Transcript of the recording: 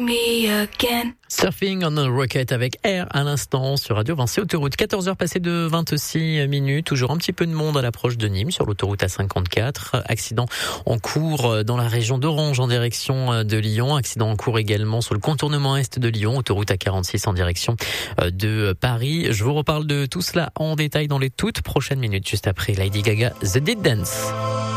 Surfing on a Rocket avec Air à l'instant sur Radio Vinci Autoroute. 14h passées de 26 minutes. Toujours un petit peu de monde à l'approche de Nîmes sur l'autoroute A54. Accident en cours dans la région d'Orange en direction de Lyon. Accident en cours également sur le contournement est de Lyon. Autoroute A46 en direction de Paris. Je vous reparle de tout cela en détail dans les toutes prochaines minutes juste après Lady Gaga, The Dead Dance.